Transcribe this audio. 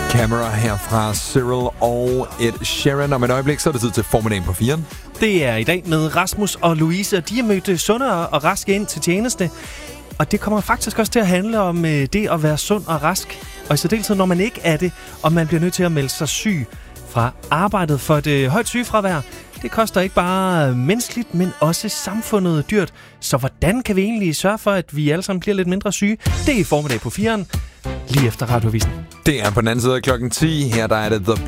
Camera her fra Cyril og Ed Sheeran. Om et øjeblik, så er det tid til formiddagen på 4'eren. Det er i dag med Rasmus og Louise, og de har mødt sunde og raske ind til tjeneste. Og det kommer faktisk også til at handle om det at være sund og rask. Og i særdeleshed, når man ikke er det, og man bliver nødt til at melde sig syg fra arbejdet. For det højt sygefravær, det koster ikke bare menneskeligt, men også samfundet dyrt. Så hvordan kan vi egentlig sørge for, at vi alle sammen bliver lidt mindre syge? Det er i formiddag på 4'eren, lige efter Radioavisen. Det er på den anden side af klokken 10. Her der er det The